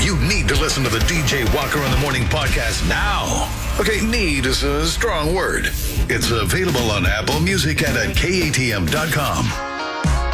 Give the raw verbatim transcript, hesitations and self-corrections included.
You need to listen to the D J Walker in the Morning podcast now. Okay, need is a strong word. It's available on Apple Music and at K A T M dot com.